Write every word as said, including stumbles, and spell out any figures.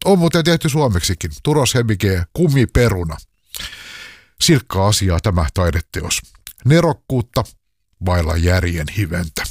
On muuten tehty suomeksikin. Turos Hemige, Kumiperuna. Silkkaa asiaa tämä taideteos. Nerokkuutta vailla järjen hiventä.